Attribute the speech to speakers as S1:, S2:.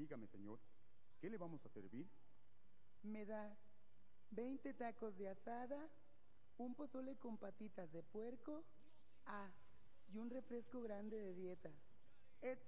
S1: Dígame, señor, ¿qué le vamos a servir?
S2: Me das 20 tacos de asada, un pozole con patitas de puerco, y un refresco grande de dieta. Es que